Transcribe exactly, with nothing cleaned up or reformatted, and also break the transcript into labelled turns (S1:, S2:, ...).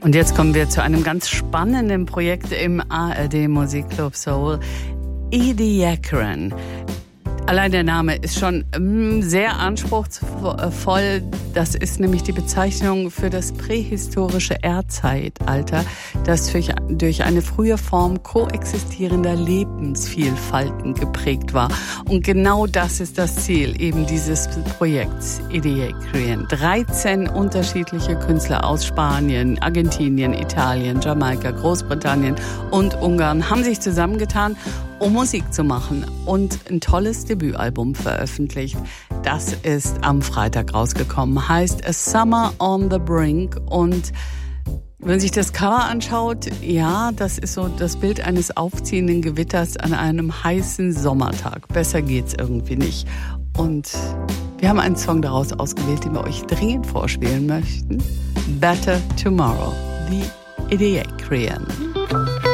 S1: Und jetzt kommen wir zu einem ganz spannenden Projekt im A R D Musikclub Soul. Ediacaran. Allein der Name ist schon sehr anspruchsvoll. Das ist nämlich die Bezeichnung für das prähistorische Erdzeitalter, das durch eine frühe Form koexistierender Lebensvielfalten geprägt war. Und genau das ist das Ziel eben dieses Projekts Ediacaran. dreizehn unterschiedliche Künstler aus Spanien, Argentinien, Italien, Jamaika, Großbritannien und Ungarn haben sich zusammengetan, um Musik zu machen und ein tolles Debütalbum veröffentlicht. Das ist am Freitag rausgekommen, heißt A Summer on the Brink. Und wenn man sich das Cover anschaut, ja, das ist so das Bild eines aufziehenden Gewitters an einem heißen Sommertag. Besser geht's irgendwie nicht. Und wir haben einen Song daraus ausgewählt, den wir euch dringend vorspielen möchten. Better Tomorrow, The Ediacaran.